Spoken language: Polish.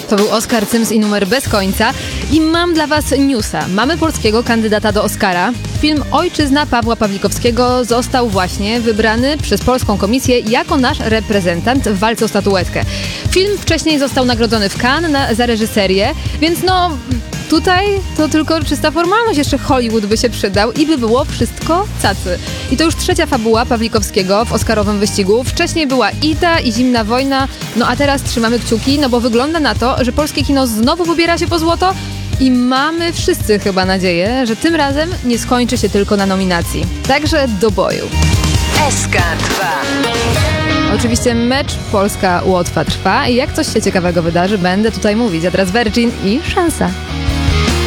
To był Oskar Cyms i numer Bez końca. I mam dla was newsa. Mamy polskiego kandydata do Oscara. Film Ojczyzna Pawła Pawlikowskiego został właśnie wybrany przez Polską Komisję jako nasz reprezentant w walce o statuetkę. Film wcześniej został nagrodzony w Cannes za reżyserię, więc tutaj to tylko czysta formalność, jeszcze Hollywood by się przydał i by było wszystko cacy. I to już trzecia fabuła Pawlikowskiego w oscarowym wyścigu. Wcześniej była Ida i Zimna wojna, a teraz trzymamy kciuki, bo wygląda na to, że polskie kino znowu wybiera się po złoto i mamy wszyscy chyba nadzieję, że tym razem nie skończy się tylko na nominacji. Także do boju. SK2. Oczywiście mecz Polska-Łotwa trwa i jak coś się ciekawego wydarzy, będę tutaj mówić. A teraz Virgin i szansa.